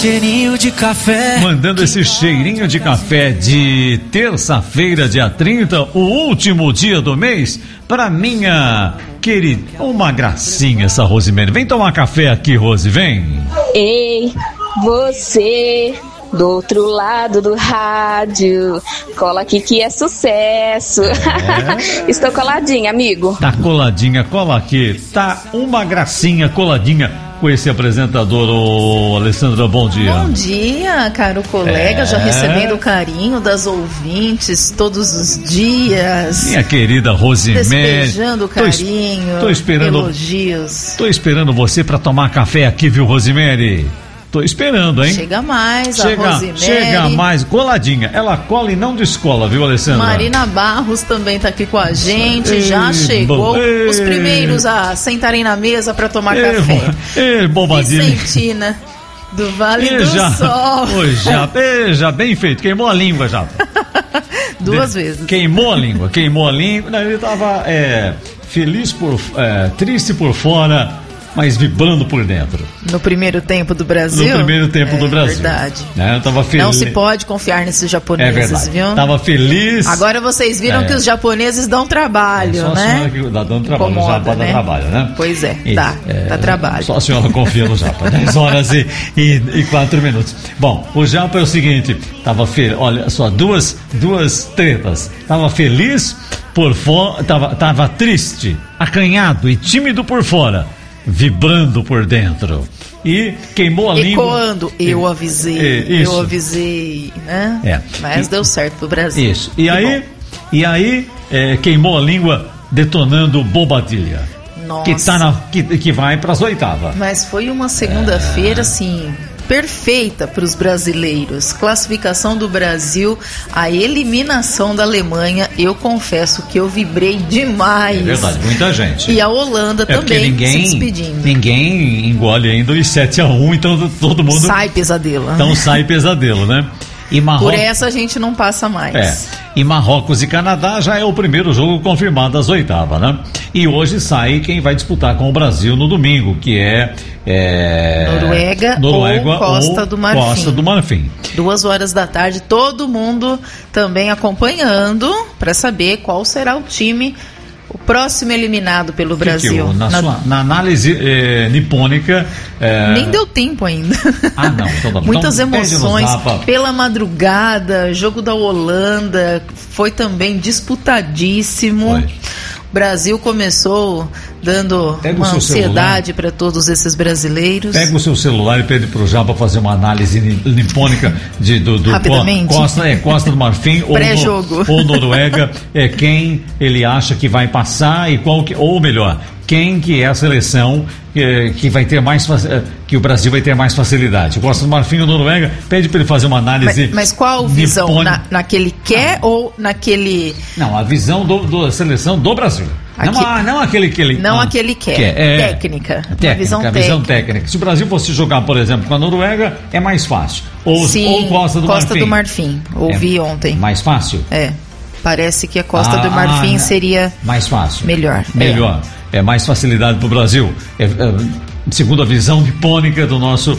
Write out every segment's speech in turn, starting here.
Cheirinho de café. Mandando esse cheirinho de café de terça-feira, dia 30, o último dia do mês, pra minha querida. Uma gracinha essa Rosemary. Vem tomar café aqui, Rose, vem. Ei, você do outro lado do rádio, cola aqui que é sucesso. Estou coladinha, amigo. Tá coladinha, cola aqui. Tá uma gracinha coladinha com esse apresentador, ô Alessandra, bom dia. Bom dia, caro colega, já recebendo o carinho das ouvintes todos os dias. Minha querida Rosemary. Despejando carinho, tô esperando, elogios. Tô esperando você pra tomar café aqui, viu, Rosemary? Tô esperando, hein? Chega mais, a Rosemary. Chega mais, coladinha. Ela cola e não descola, viu, Alessandra? Marina Barros também tá aqui com a gente, já chegou. Os primeiros a sentarem na mesa para tomar café. Bobadinha. Vicentina, do Vale do Sol. Já, bem feito. Queimou a língua já. Duas vezes. Queimou a língua. Não, ele tava feliz triste por fora, mas vibrando por dentro. No primeiro tempo do Brasil? No primeiro tempo do Brasil. Verdade. Eu tava feliz. Não se pode confiar nesses japoneses, viu? Tava feliz. Agora vocês viram que os japoneses dão trabalho, só né? A senhora que dá dando trabalho, o Japa dá trabalho, né? Pois é, dá trabalho. Só a senhora confia no Japa. 10 horas e 4 minutos. Bom, o Japa é o seguinte, tava feliz, olha só, duas tretas. Tava feliz por fora, tava triste, acanhado e tímido por fora, vibrando por dentro. E queimou a língua. Ecoando, eu avisei, né? Mas deu certo pro Brasil. Isso. E aí queimou a língua detonando Bobadilha. Nossa. Que vai pras oitavas. Mas foi uma segunda-feira, assim, perfeita para os brasileiros. Classificação do Brasil, a eliminação da Alemanha, eu confesso que eu vibrei demais. É verdade, muita gente. E a Holanda também se despedindo. Ninguém engole ainda os 7-1, então todo mundo... Sai pesadelo. Então sai pesadelo, né? E Marrocos... Por essa a gente não passa mais. E Marrocos e Canadá já é o primeiro jogo confirmado das oitavas, né? E hoje sai quem vai disputar com o Brasil no domingo, que é Noruega ou Costa do Marfim. Costa do Marfim. 2 da tarde, todo mundo também acompanhando para saber qual será o time, o próximo eliminado pelo Brasil. Na análise nipônica... Nem deu tempo ainda. Não. Então, muitas emoções. Pela madrugada, jogo da Holanda foi também disputadíssimo. Foi. O Brasil começou dando uma ansiedade para todos esses brasileiros. Pega o seu celular e pede pro Japa fazer uma análise nipônica do rapidamente. Costa do Marfim ou Noruega, quem ele acha que vai passar e ou melhor, quem que é a seleção que vai ter mais que o Brasil vai ter mais facilidade. Costa do Marfim ou Noruega, pede para ele fazer uma análise. Mas qual visão? Naquele ou naquele... Não, a visão da seleção do Brasil. Não aquele que ele... Não aquele que é. Técnica. A visão técnica. Se o Brasil fosse jogar, por exemplo, com a Noruega, é mais fácil. Ou Costa do Marfim. Ouvi ontem. Mais fácil? Parece que a Costa do Marfim seria... mais fácil. Melhor. É mais facilidade para o Brasil. Segundo a visão nipônica do nosso...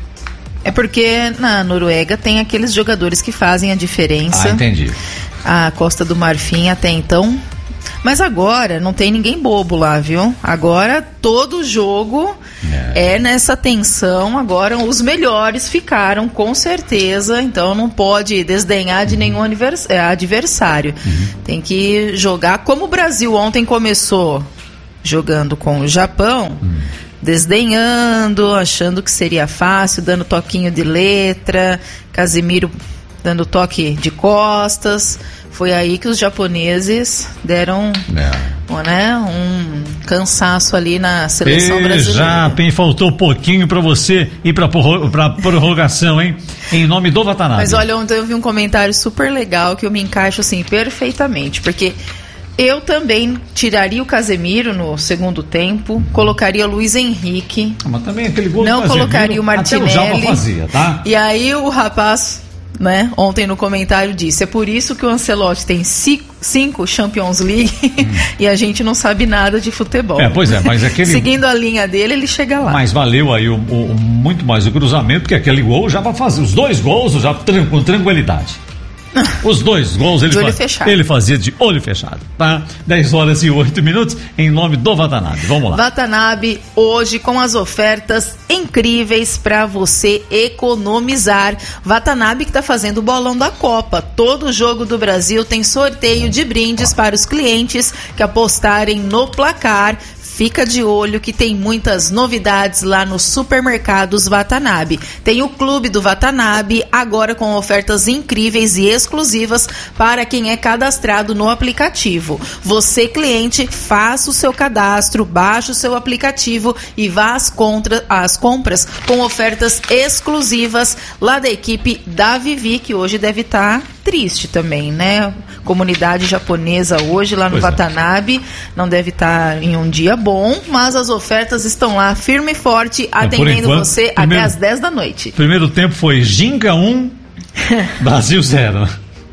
É porque na Noruega tem aqueles jogadores que fazem a diferença. Entendi. A Costa do Marfim até então... Mas agora não tem ninguém bobo lá, viu? Agora todo jogo é nessa tensão. Agora os melhores ficaram, com certeza. Então não pode desdenhar de nenhum adversário. Tem que jogar como o Brasil ontem começou, jogando com o Japão, desdenhando, achando que seria fácil, dando toquinho de letra, Casemiro dando toque de costas. Foi aí que os japoneses deram um cansaço ali na seleção brasileira. Já faltou pouquinho para você ir para prorrogação, hein? Em nome do Watanabe. Mas olha, ontem eu vi um comentário super legal que eu me encaixo assim perfeitamente, porque eu também tiraria o Casemiro no segundo tempo, colocaria o Luiz Henrique. Mas também aquele gol não colocaria o Martinelli. Até o Japa fazia, tá? E aí o rapaz né, ontem no comentário disse: é por isso que o Ancelotti tem 5 Champions League e a gente não sabe nada de futebol. Pois é, mas aquele... Seguindo a linha dele, ele chega lá. Mas valeu aí muito mais o cruzamento, porque aquele gol já vai fazer, os 2 gols já com tranquilidade. Os 2 gols ele fazia de olho fechado, tá? 10h08 em nome do Watanabe. Vamos lá. Watanabe hoje com as ofertas incríveis para você economizar. Watanabe que está fazendo o bolão da Copa. Todo jogo do Brasil tem sorteio de brindes para os clientes que apostarem no placar. Fica de olho que tem muitas novidades lá nos supermercados Watanabe. Tem o Clube do Watanabe, agora com ofertas incríveis e exclusivas para quem é cadastrado no aplicativo. Você, cliente, faça o seu cadastro, baixe o seu aplicativo e vá às compras com ofertas exclusivas lá da equipe da Vivi, que hoje deve estar triste também, né? Comunidade japonesa hoje lá no Watanabe não deve estar em um dia bom, mas as ofertas estão lá firme e forte, atendendo você até às 10 da noite. Primeiro tempo foi Ginca 1, Brasil 0.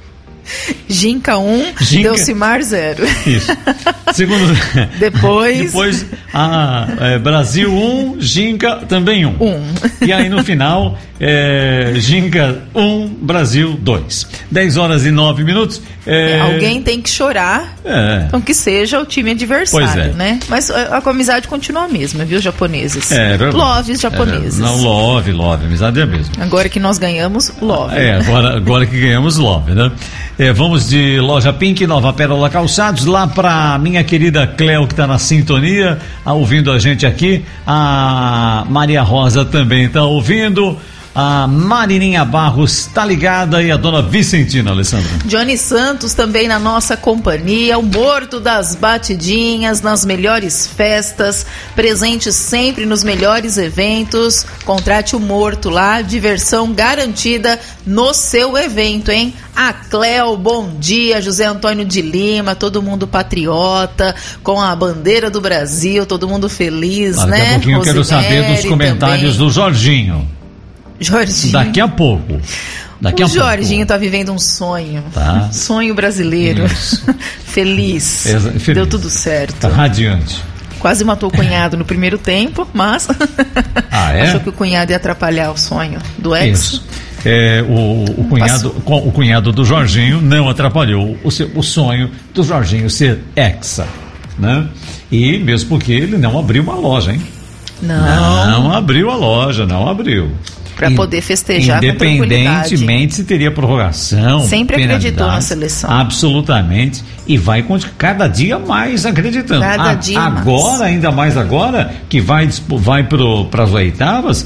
Ginca 1, Delcimar 0. Isso. Segundo. Depois Brasil 1, Ginca também 1. E aí no final, Ginca 1, Brasil 2. 10h09. Alguém tem que chorar, então que seja o time adversário, né? Mas a amizade continua a mesma, viu, japoneses? Loves japoneses. Não, love, amizade é a mesma. Agora que nós ganhamos, love. Agora que ganhamos, love, né? Vamos de Loja Pink, Nova Pérola Calçados, lá pra minha querida Cleo, que tá na sintonia, ouvindo a gente aqui. A Maria Rosa também tá ouvindo. A Marininha Barros tá ligada e a dona Vicentina, Alessandra. Johnny Santos também na nossa companhia, o morto das batidinhas, nas melhores festas, presente sempre nos melhores eventos. Contrate o morto lá, diversão garantida no seu evento, hein? A Cleo, bom dia, José Antônio de Lima, todo mundo patriota, com a bandeira do Brasil, todo mundo feliz, né? Daqui a pouquinho eu quero saber dos comentários também do Jorginho. Daqui a pouco. O Jorginho tá vivendo um sonho. Tá. Um sonho brasileiro. Feliz. Deu tudo certo. Tá radiante. Quase matou o cunhado no primeiro tempo, mas achou que o cunhado ia atrapalhar o sonho do ex. Isso. O cunhado do Jorginho não atrapalhou o sonho do Jorginho ser hexa, né? E mesmo porque ele não abriu uma loja, hein? Não abriu a loja, não abriu. Para poder festejar com tranquilidade. Independentemente se teria prorrogação. Sempre acreditou na seleção. Absolutamente. E vai cada dia mais acreditando. Agora, ainda mais agora, que vai para as oitavas,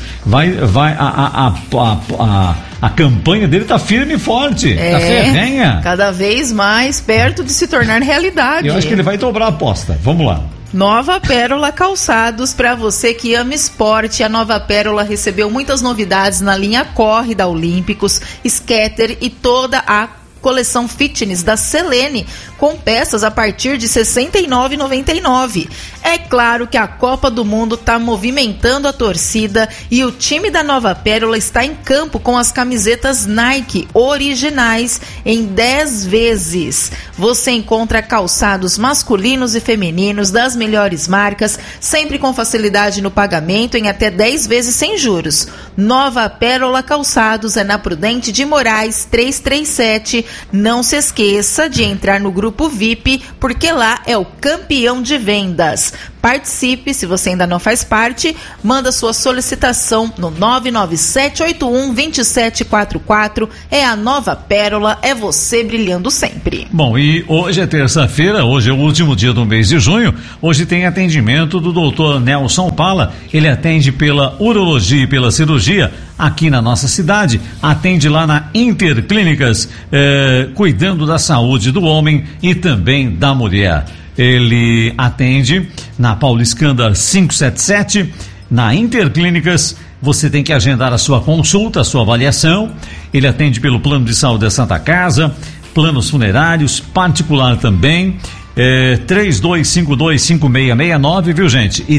a campanha dele está firme e forte. Está ferrenha. Cada vez mais perto de se tornar realidade. Eu acho que ele vai dobrar a aposta. Vamos lá. Nova Pérola Calçados, para você que ama esporte. A Nova Pérola recebeu muitas novidades na linha Corre da Olímpicos, Sketer e toda a coleção fitness da Selene, com peças a partir de R$ 69,99. É claro que a Copa do Mundo está movimentando a torcida e o time da Nova Pérola está em campo com as camisetas Nike originais em 10 vezes. Você encontra calçados masculinos e femininos das melhores marcas, sempre com facilidade no pagamento em até 10 vezes sem juros. Nova Pérola Calçados é na Prudente de Moraes 337. Não se esqueça de entrar no grupo VIP, porque lá é o campeão de vendas. Participe, se você ainda não faz parte, manda sua solicitação no 997812744. É a Nova Pérola, é você brilhando sempre. Bom, e hoje é terça-feira, hoje é o último dia do mês de junho. Hoje tem atendimento do Dr. Nelson Pala. Ele atende pela urologia e pela cirurgia aqui na nossa cidade. Atende lá na Interclínicas, cuidando da saúde do homem e também da mulher. Ele atende na Paulo Escândar 577, na Interclínicas. Você tem que agendar a sua consulta, a sua avaliação. Ele atende pelo plano de saúde da Santa Casa, planos funerários, particular também. 3252-5669, viu, gente? E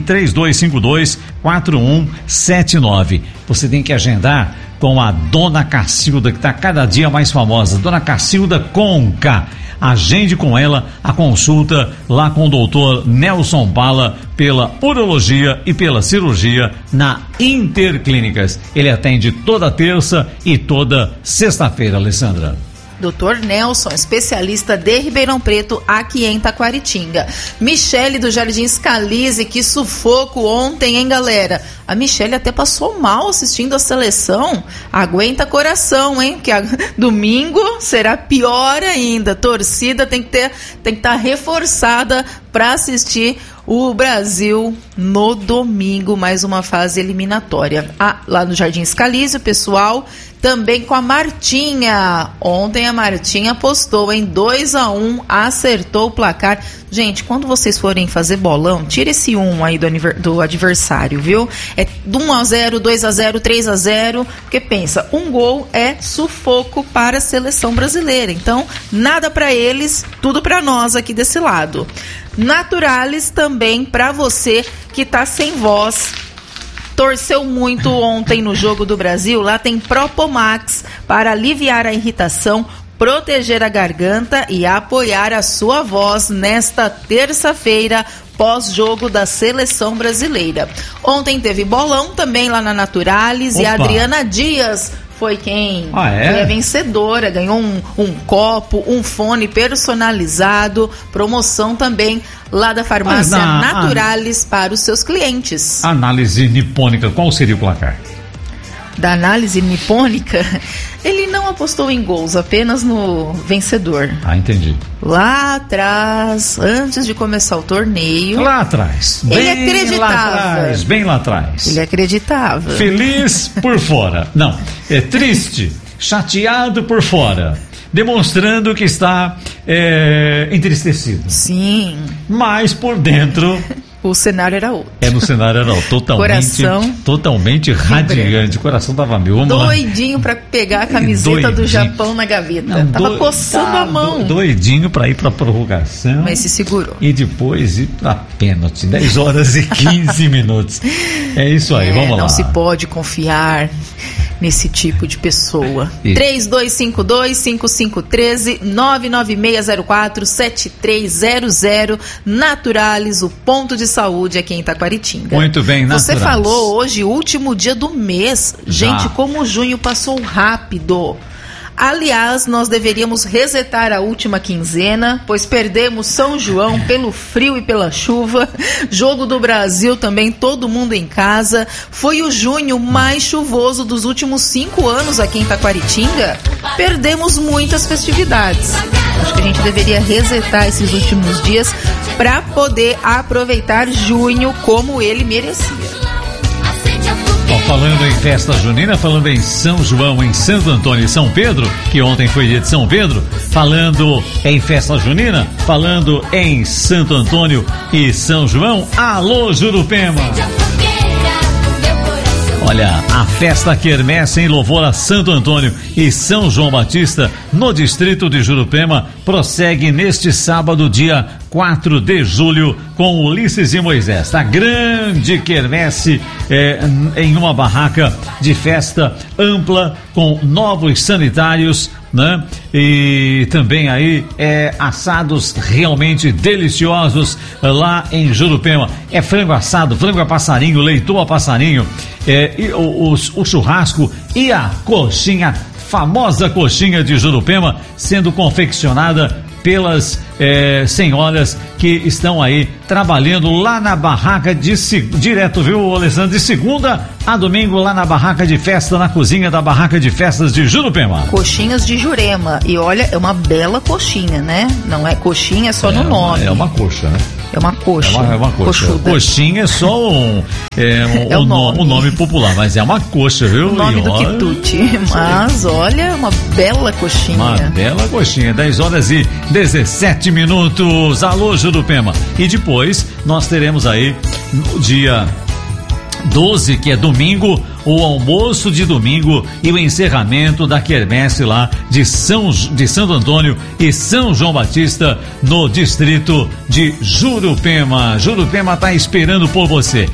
3252-4179. Você tem que agendar com a Dona Cacilda, que está cada dia mais famosa. Dona Cacilda Conca. Agende com ela a consulta lá com o doutor Nelson Bala pela urologia e pela cirurgia na Interclínicas. Ele atende toda terça e toda sexta-feira, Alessandra. Dr. Nelson, especialista de Ribeirão Preto, aqui em Taquaritinga. Michele do Jardim Scalise, que sufoco ontem, hein, galera? A Michele até passou mal assistindo a seleção. Aguenta coração, hein? Porque domingo será pior ainda. Torcida tem que estar reforçada para assistir o Brasil no domingo, mais uma fase eliminatória. Lá no Jardim Scalise, o pessoal também com a Martinha. Ontem a Martinha apostou em 2-1, acertou o placar. Gente, quando vocês forem fazer bolão, tira esse 1 aí do adversário, viu? É 1-0, 2-0, 3-0, porque pensa, um gol é sufoco para a seleção brasileira. Então, nada para eles, tudo para nós aqui desse lado. Naturalis também para você que tá sem voz. Torceu muito ontem no Jogo do Brasil. Lá tem Propomax para aliviar a irritação, proteger a garganta e apoiar a sua voz nesta terça-feira, pós-jogo da seleção brasileira. Ontem teve bolão também lá na Naturalis. Opa. E a Adriana Dias foi quem foi a vencedora, ganhou um copo, um fone personalizado, promoção também lá da farmácia Naturalis para os seus clientes. Análise nipônica, qual seria o placar? Da análise nipônica, ele não apostou em gols, apenas no vencedor. Entendi. Lá atrás, antes de começar o torneio. Lá atrás. Ele acreditava. Bem lá atrás. Ele acreditava. Feliz por fora. Não, é triste, chateado por fora. Demonstrando que está entristecido. Sim. Mas por dentro... O cenário era outro. No cenário era outro. Totalmente radiante. O coração tava meu. Doidinho pra pegar a camiseta do Japão na gaveta. Tava coçando a mão. Doidinho pra ir pra prorrogação. Mas se segurou. E depois ir pra pênalti. 10 horas e 15 minutos. É isso aí, vamos lá. Não se pode confiar nesse tipo de pessoa. 3252-5513 99604-7300. Naturalis, o ponto de saúde aqui em Taquaritinga. Muito bem, Naturalis. Você falou hoje, último dia do mês. Gente, como junho passou rápido. Aliás, nós deveríamos resetar a última quinzena, pois perdemos São João pelo frio e pela chuva. Jogo do Brasil também, todo mundo em casa. Foi o junho mais chuvoso dos últimos 5 anos aqui em Taquaritinga. Perdemos muitas festividades. Acho que a gente deveria resetar esses últimos dias para poder aproveitar junho como ele merecia. Falando em festa junina, falando em São João, em Santo Antônio e São Pedro, que ontem foi dia de São Pedro, falando em festa junina, falando em Santo Antônio e São João, alô Jurupema! Olha, a festa quermesse em louvor a Santo Antônio e São João Batista, no distrito de Jurupema, prossegue neste sábado, dia 4 de julho, com Ulisses e Moisés. A grande quermesse em uma barraca de festa ampla, com novos sanitários, né? E também aí assados realmente deliciosos lá em Jurupema. É frango assado, frango a passarinho, leitoa a passarinho, e o churrasco e a coxinha, famosa coxinha de Jurupema, sendo confeccionada pelas senhoras que estão aí trabalhando lá na barraca direto, viu, Alessandro? De segunda a domingo lá na barraca de festa, na cozinha da barraca de festas de Jurupema. Coxinhas de Jurema. E olha, é uma bela coxinha, né? Não é coxinha só no nome. É uma coxa, né? É uma coxa. É uma coxa. Coxuda. Coxinha é só um nome popular, mas é uma coxa, viu? O nome do quitute. Mas olha, uma bela coxinha. Uma bela coxinha. 10 horas e 17 minutos. Alô, Jurupema. E depois nós teremos aí no dia 12, que é domingo, o almoço de domingo e o encerramento da quermesse lá de Santo Antônio e São João Batista no distrito de Jurupema. Jurupema está esperando por você.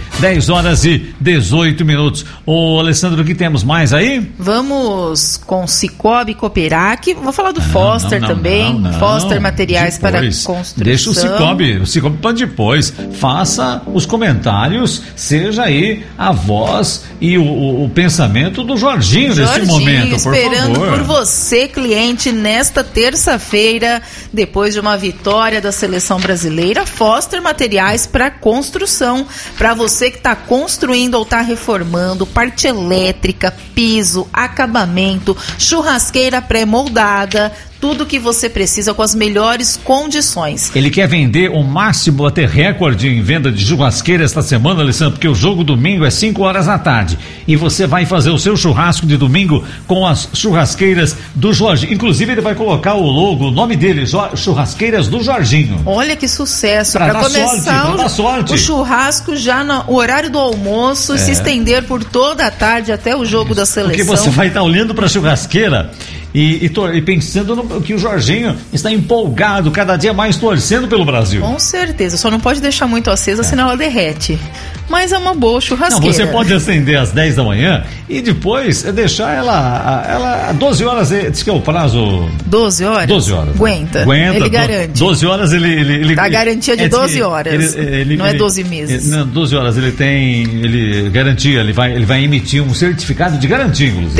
10h18. Ô, Alessandro, o que temos mais aí? Vamos com Cicobi Cooperac. Vou falar do Foster também. Foster Materiais para Construção. Deixa o Cicobi para depois. Faça os comentários, seja aí a voz e o pensamento do Jorginho nesse momento, por esperando favor. por você, cliente, nesta terça-feira, depois de uma vitória da seleção brasileira. Foster Materiais para Construção, para você que está construindo ou está reformando, parte elétrica, piso, acabamento, churrasqueira pré-moldada, tudo que você precisa com as melhores condições. Ele quer vender o máximo, até recorde em venda de churrasqueira esta semana, Alessandro, porque o jogo domingo é 5h da tarde. E você vai fazer o seu churrasco de domingo com as churrasqueiras do Jorginho. Inclusive, ele vai colocar o logo, o nome dele, Churrasqueiras do Jorginho. Olha que sucesso. Para começar sorte. O churrasco já no horário do almoço e se estender por toda a tarde até o jogo da seleção. Porque você vai estar olhando para a churrasqueira e pensando no que o Jorginho está empolgado, cada dia mais torcendo pelo Brasil. Com certeza, só não pode deixar muito acesa, senão ela derrete. Mas é uma boa churrasqueira. Não, você pode acender às 10 da manhã e depois deixar ela 12 horas, diz que é o prazo. 12 horas? 12 horas. Aguenta. Ele garante. 12 horas ele dá garantia de 12 horas. Não é 12 meses. Não, 12 horas ele tem garantia, ele vai emitir um certificado de garantia, inclusive.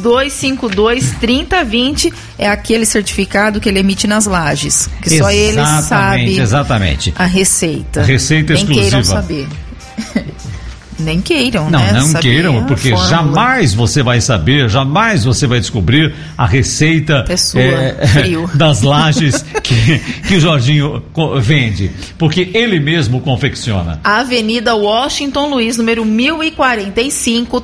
3252-3020 é aquele certificado que ele emite nas lajes, que só ele sabe. Exatamente. A receita. A receita exclusiva. Nem queiram saber. Nem queiram, não, né? Não queiram, porque jamais você vai saber, jamais você vai descobrir a receita das lajes que o Jorginho vende, porque ele mesmo confecciona. Avenida Washington Luiz, número 1045,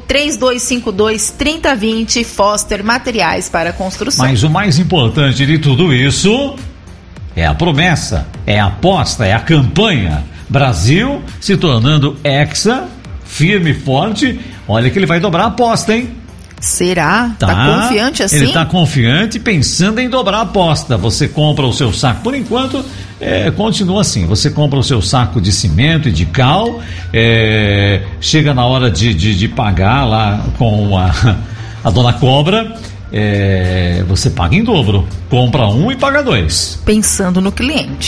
3252-3020, Foster Materiais para Construção. Mas o mais importante de tudo isso é a promessa, é a aposta, é a campanha. Brasil se tornando hexa, firme e forte. Olha que ele vai dobrar a aposta, hein? Será? Tá confiante assim? Ele tá confiante, pensando em dobrar a aposta. Você compra o seu saco, por enquanto, continua assim. Você compra o seu saco de cimento e de cal, chega na hora de pagar lá com a dona Cobra, você paga em dobro. Compra um e paga dois. Pensando no cliente.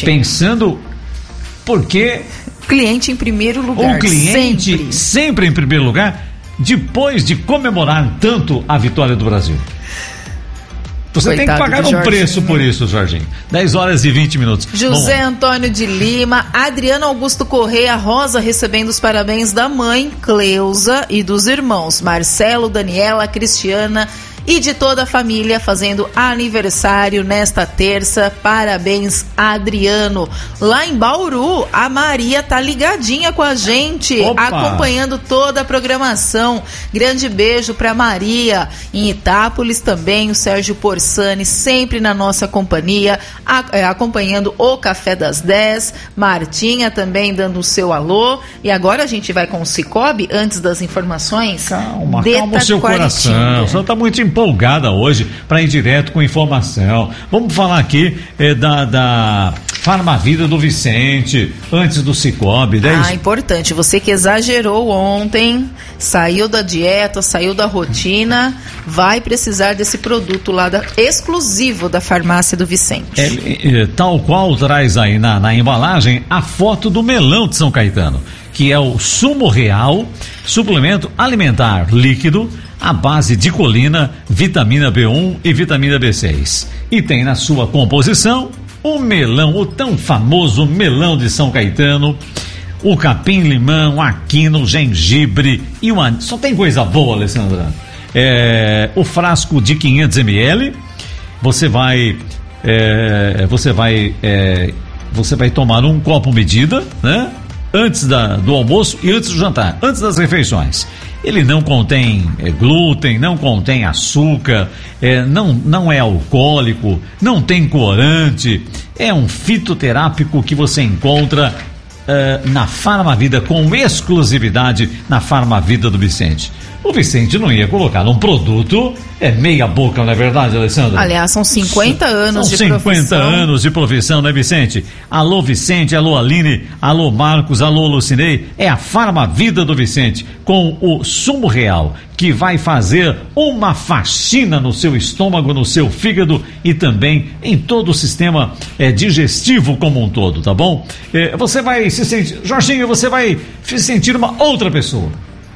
Porque cliente em primeiro lugar. O cliente sempre em primeiro lugar, depois de comemorar tanto a vitória do Brasil. Você tem que pagar um preço por isso, Jorginho. 10h20. José Antônio de Lima, Adriano Augusto Correia Rosa recebendo os parabéns da mãe, Cleusa, e dos irmãos Marcelo, Daniela, Cristiana e de toda a família fazendo aniversário nesta terça. Parabéns, Adriano. Lá em Bauru, a Maria tá ligadinha com a gente, acompanhando toda a programação. Grande beijo pra Maria. Em Itápolis também, o Sérgio Porsani sempre na nossa companhia, acompanhando o Café das 10. Martinha também dando o seu alô. E agora a gente vai com o Cicobi, antes das informações. Calma o seu coração. O senhor tá muito empolgada hoje para ir direto com informação. Vamos falar aqui da Farmavida do Vicente, antes do Cicobi. Importante. Você que exagerou ontem, saiu da dieta, saiu da rotina, vai precisar desse produto lá exclusivo da Farmácia do Vicente. Tal qual traz aí na embalagem a foto do melão de São Caetano, que é o Sumo Real, suplemento alimentar líquido à base de colina, vitamina B1 e vitamina B6. E tem na sua composição o melão, o tão famoso melão de São Caetano, o capim-limão, a quina, o gengibre e só tem coisa boa, Alessandra. O frasco de 500 ml, você vai tomar um copo medida, né? Antes do almoço e antes do jantar, antes das refeições. Ele não contém glúten, não contém açúcar, não é alcoólico, não tem corante, é um fitoterápico que você encontra na Farmavida, com exclusividade na Farmavida do Vicente. O Vicente não ia colocar num produto meia boca, não é verdade, Alessandra? Aliás, são 50 anos de profissão. São 50 anos de profissão, né, Vicente? Alô, Vicente, alô, Aline, alô, Marcos, alô, Lucinei. É a Farmavida do Vicente, com o sumo real, que vai fazer uma faxina no seu estômago, no seu fígado e também em todo o sistema digestivo como um todo, tá bom? Você vai se sentir, Jorginho, você vai se sentir uma outra pessoa.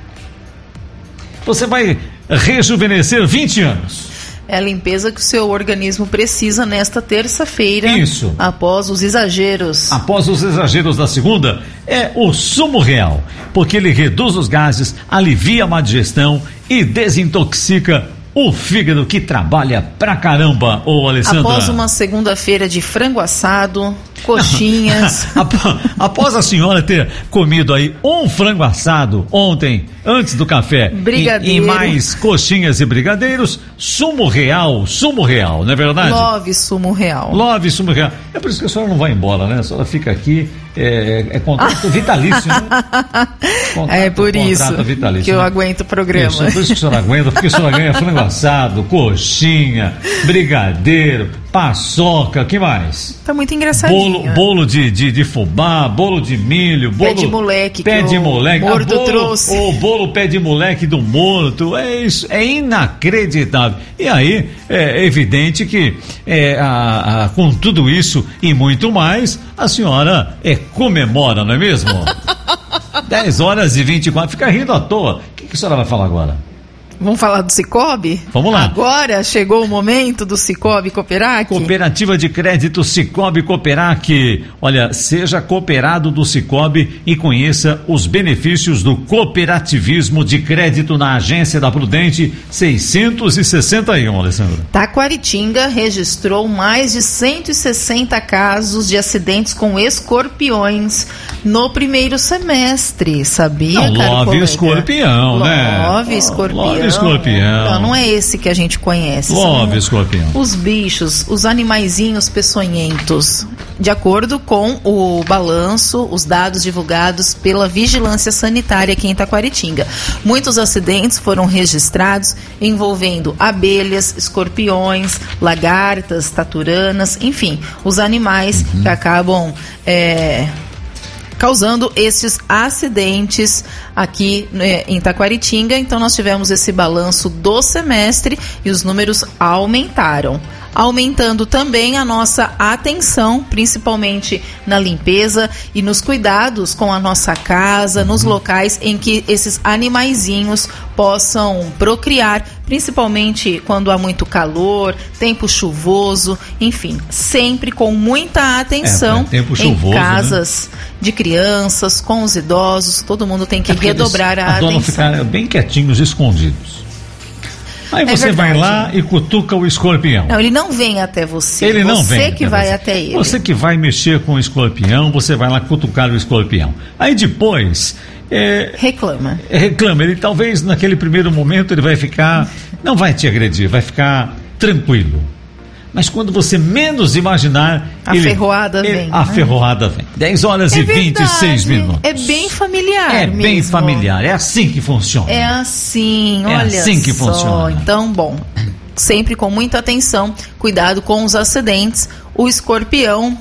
Você vai rejuvenescer 20 anos. É a limpeza que o seu organismo precisa nesta terça-feira. Isso. Após os exageros. Após os exageros da segunda, é o sumo real, porque ele reduz os gases, alivia a má digestão e desintoxica o fígado, que trabalha pra caramba, ô Alessandra. Após uma segunda-feira de frango assado, coxinhas. Após a senhora ter comido aí um frango assado ontem, antes do café, e mais coxinhas e brigadeiros, sumo real, não é verdade? Love sumo real. Love sumo real. É por isso que a senhora não vai embora, né? A senhora fica aqui, contrato vitalício, né? Por isso vitalício, que eu aguento o programa. Isso, por isso que a senhora aguenta, porque a senhora ganha frango assado, coxinha, brigadeiro, paçoca, que mais? Tá muito engraçadinho. Bolo de fubá, bolo de milho, bolo... Pé de moleque, pé de moleque. Morto trouxe. O bolo pé de moleque do morto, é isso, é inacreditável. E aí, é evidente que com tudo isso e muito mais, a senhora comemora, não é mesmo? 10h24, fica rindo à toa. O que a senhora vai falar agora? Vamos falar do Sicoob? Vamos lá. Agora chegou o momento do Sicoob Cooperac. Cooperativa de Crédito Sicoob Cooperac. Olha, seja cooperado do Sicoob e conheça os benefícios do cooperativismo de crédito na Agência da Prudente 661, Alessandra. Taquaritinga registrou mais de 160 casos de acidentes com escorpiões no primeiro semestre, sabia, caro colega? Love escorpião, né? Love escorpião. Love escorpião. Não é esse que a gente conhece. Love escorpião. Os bichos, os animaizinhos peçonhentos. De acordo com o balanço, os dados divulgados pela Vigilância Sanitária aqui em Taquaritinga. Muitos acidentes foram registrados envolvendo abelhas, escorpiões, lagartas, taturanas, enfim, os animais que acabam causando esses acidentes aqui em Taquaritinga. Então nós tivemos esse balanço do semestre e os números aumentaram. Aumentando também a nossa atenção, principalmente na limpeza e nos cuidados com a nossa casa, nos locais em que esses animaizinhos possam procriar, principalmente quando há muito calor, tempo chuvoso, enfim, sempre com muita atenção tempo chuvoso, em casas, né, de crianças, com os idosos, todo mundo tem que redobrar a atenção. Ficar bem quietinhos, escondidos. Aí você vai lá e cutuca o escorpião. Não, ele não vem até você. Ele não vem. Você que vai até ele. Você que vai mexer com o escorpião, você vai lá cutucar o escorpião. Aí depois... reclama. Ele talvez naquele primeiro momento ele vai ficar... Não vai te agredir, vai ficar tranquilo. Mas quando você menos imaginar... A ferroada vem. A ferroada vem. 10h26 minutos. É bem familiar mesmo. Bem familiar. É assim que funciona. É assim, olha só. É assim que funciona. Então, bom, sempre com muita atenção, cuidado com os acidentes. O escorpião,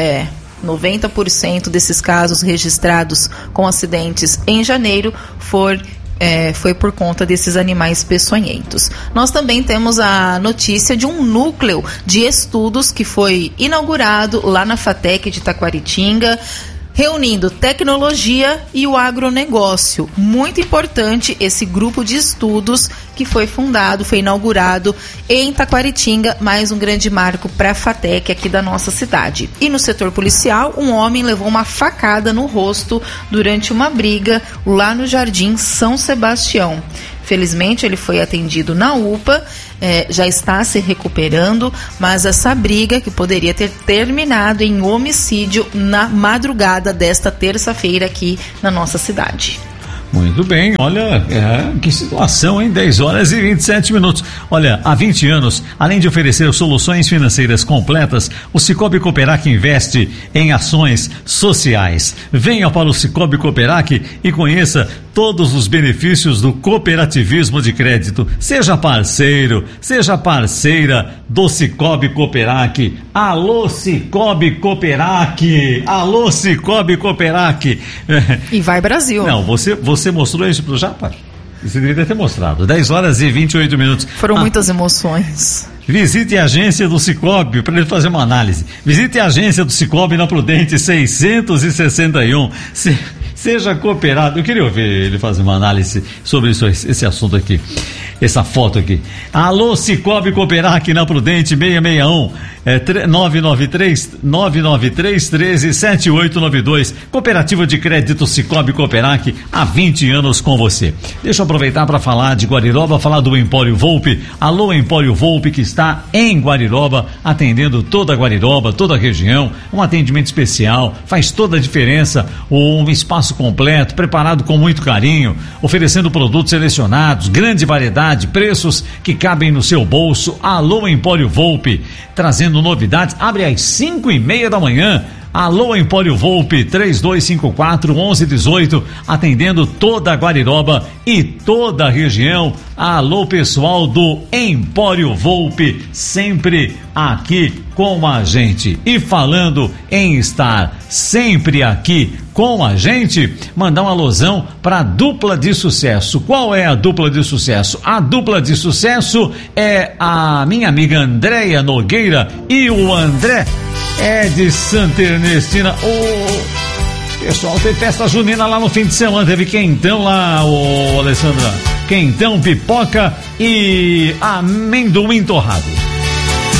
90% desses casos registrados com acidentes em janeiro foi por conta desses animais peçonhentos. Nós também temos a notícia de um núcleo de estudos que foi inaugurado lá na FATEC de Taquaritinga, reunindo tecnologia e o agronegócio. Muito importante esse grupo de estudos que foi inaugurado em Taquaritinga, mais um grande marco para a FATEC aqui da nossa cidade. E no setor policial, um homem levou uma facada no rosto durante uma briga lá no Jardim São Sebastião. Felizmente ele foi atendido na UPA, já está se recuperando, mas essa briga que poderia ter terminado em homicídio na madrugada desta terça-feira aqui na nossa cidade. Muito bem, olha, que situação, hein? 10 horas e 27 minutos. Olha, há 20 anos, além de oferecer soluções financeiras completas, o Cicobi Cooperac investe em ações sociais. Venha para o Cicobi Cooperac e conheça todos os benefícios do cooperativismo de crédito. Seja parceiro, seja parceira do Cicobi Cooperac. Alô, Cicobi Cooperac! Alô, Cicobi Cooperac! E vai Brasil. Não, você mostrou isso pro Japa? Você deveria ter mostrado. 10 horas e 28 minutos. Foram muitas emoções. Visite a agência do Cicobi para ele fazer uma análise. Visite a agência do Cicobi na Prudente 661. Seja cooperado. Eu queria ouvir ele fazer uma análise sobre isso, esse assunto aqui. Essa foto aqui. Alô, Cicobi Cooperac na Prudente 661 993 13 7892. Cooperativa de Crédito Cicobi Cooperac, há 20 anos com você. Deixa eu aproveitar para falar de Guariroba, falar do Empório Volpe. Alô, Empório Volpe, que está em Guariroba, atendendo toda a Guariroba, toda a região. Um atendimento especial, faz toda a diferença. Um espaço completo, preparado com muito carinho, oferecendo produtos selecionados, grande variedade, preços que cabem no seu bolso. Alô, Empório Volpe, trazendo novidades. Abre às 5:30 da manhã. Alô, Empório Volpe, 3254-1118, atendendo toda a Guariroba e toda a região. Alô, pessoal do Empório Volpe, sempre aqui com a gente. E falando em estar sempre aqui com a gente, mandar um alusão para a dupla de sucesso. Qual é a dupla de sucesso? A dupla de sucesso é a minha amiga Andréia Nogueira e o André de Santa Ernestina. Pessoal, tem festa junina lá no fim de semana. Teve quentão lá, Alessandra. Quentão, pipoca e amendoim torrado.